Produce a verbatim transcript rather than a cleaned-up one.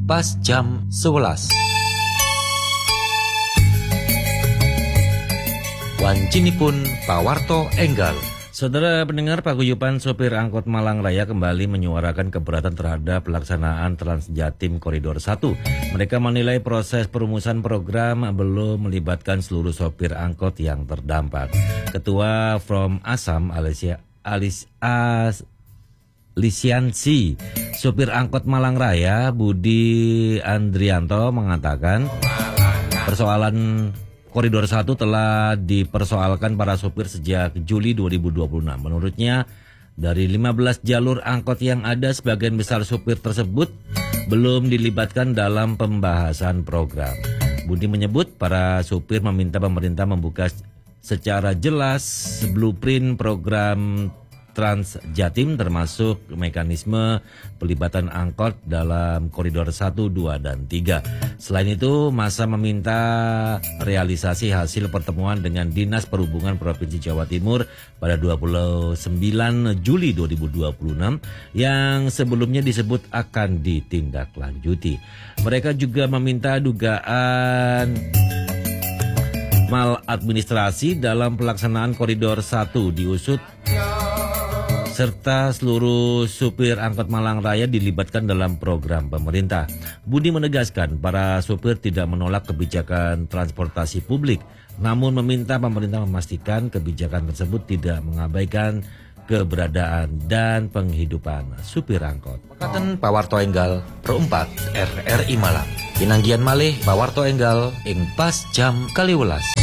pas jam sebelas. Wancinipun pawarto enggal. Saudara pendengar, paguyuban sopir angkot Malang Raya kembali menyuarakan keberatan terhadap pelaksanaan Trans Jatim Koridor satu. Mereka menilai proses perumusan program belum melibatkan seluruh sopir angkot yang terdampak. Ketua From Assam, Alicia Alis As Lisiansi, sopir angkot Malang Raya Budi Andrianto mengatakan persoalan Koridor satu telah dipersoalkan para sopir sejak Juli dua ribu dua puluh enam. Menurutnya, dari lima belas jalur angkot yang ada, sebagian besar sopir tersebut belum dilibatkan dalam pembahasan program. Budi menyebut para sopir meminta pemerintah membuka secara jelas blueprint program Trans Jatim termasuk mekanisme pelibatan angkot dalam koridor satu, dua, dan tiga. Selain itu, masa meminta realisasi hasil pertemuan dengan Dinas Perhubungan Provinsi Jawa Timur pada dua puluh sembilan Juli dua ribu dua puluh enam yang sebelumnya disebut akan ditindaklanjuti. Mereka juga meminta dugaan maladministrasi dalam pelaksanaan koridor satu diusut serta seluruh supir angkot Malang Raya dilibatkan dalam program pemerintah. Budi menegaskan para supir tidak menolak kebijakan transportasi publik, namun meminta pemerintah memastikan kebijakan tersebut tidak mengabaikan keberadaan dan penghidupan supir angkot. Mekaten pawarto enggal perempat R R I Malang. Pinanggian malih pawarto enggal ing pas jam kaliwelas.